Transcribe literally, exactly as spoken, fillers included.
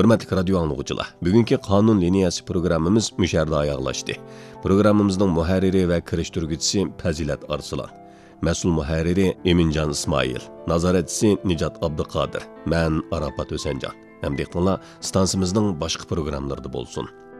Hörmətli radio anlıqçılar, bugünkü qanun liniyası programımız müşərdə ayaqlaşdı. Programımızın mühərriri və kirişdirgüçüsü Pəzilət Arslan. Məsul mühərriri Emincan İsmail. Nazaretçisi Nicat Abduqadir. Mən Arafat Ösəncan. Həm deyqinlar, stansımızın başqa proqramlarında bolsun.